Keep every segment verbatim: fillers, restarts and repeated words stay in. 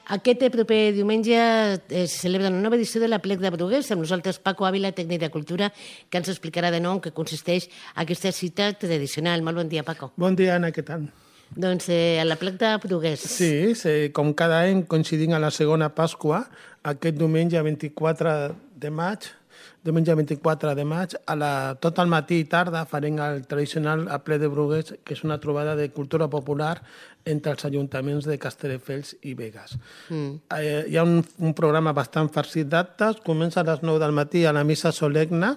Aquest proper diumenge es celebra una nova edició de l'Aplec de Brugués, amb nosaltres Paco Ávila, tècnic de Cultura, que ens explicarà de nou en què consisteix aquesta cita tradicional. Molt bon dia, Paco. Bon dia, Anna, què tal? Doncs eh, a l'Aplec de Brugués. Sí, sí, com cada any coincidint a la segona Pasqua, aquest diumenge vint-i-quatre de maig, diumenge vint-i-quatre de maig, a la, tot al matí i tarda farem el tradicional Aplec de Brugués, que és una trobada de cultura popular entre els ajuntaments de Castelldefels i Begues. Mm. Eh, hi ha un, un programa bastant farcit d'actes, comença a les nou del matí a la missa solemne,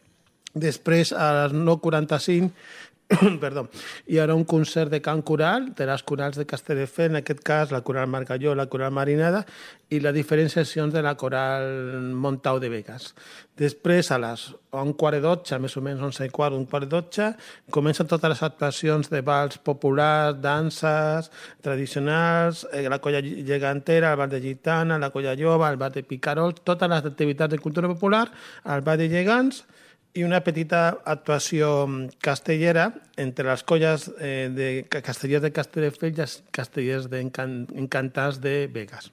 després a les nou quaranta-cinc perdó, hi haurà un concert de cant coral de les corals de Castelldefels, en aquest cas la coral Margalló, la coral Marinada i les diferents seccions de la coral Montau de Begues. Després, a les un quart de dotze, més o menys onze i quart, un quart de dotze, comencen totes les actuacions de balls populars, danses tradicionals, eh, la colla gegantera, el ball de gitana, la colla lloba, el ball de picarol, totes les activitats de cultura popular, el ball de gegants, i una petita actuació castellera entre les colles eh, de castellers de Castelldefels i els castellers d'encantats de Begues.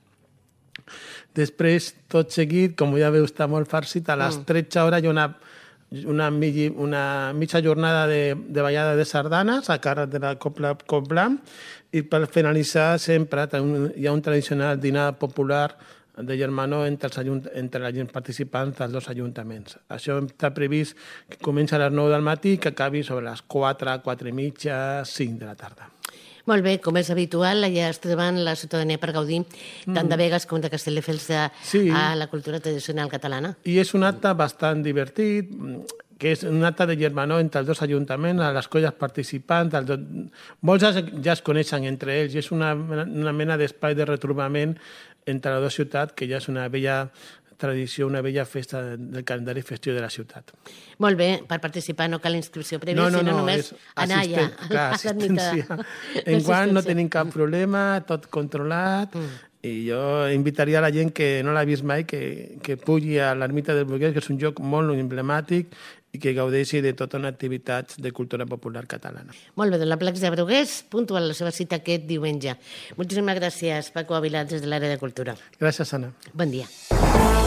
Després, tot seguit, com ja veu, està molt farcit, a les tretze hores hi ha una, una, migi, una mitja jornada de, de ballada de sardanes a càrrec de la Copla Coplam, i per finalitzar sempre hi ha un tradicional dinar popular de germanor entre els, ajunt entre els participants dels dos ajuntaments. Això està previst que comença a les nou del matí i que acabi sobre les quatre, quatre i mitja, cinc de la tarda. Molt bé, com és habitual, allà es troben la ciutadania per gaudir tant de Begues com de Castelldefels a, sí. a la cultura tradicional catalana. I és un acte bastant divertit, que és un acte de germanor entre els dos ajuntaments, a les colles participants, els dos... molts ja, ja es coneixen entre ells, i és una, una mena d'espai de retrobament entre les dues ciutats, que ja és una vella tradició, una vella festa del calendari festiu de la ciutat. Molt bé, per participar no cal inscripció prèvia, no, no, sinó no, només anar allà. Clar, assistència. Enguany no tenim cap problema, tot controlat, mm. i jo invitaria a la gent que no l'ha vist mai que, que pugi a l'Ermita del Brugués, que és un lloc molt emblemàtic i que gaudeixi de tota una activitat de cultura popular catalana. Molt bé, doncs l'Aplec de Brugués puntual la seva cita aquest diumenge. Moltíssimes gràcies, Paco Ávila, des de l'àrea de Cultura. Gràcies, Anna. Bon dia.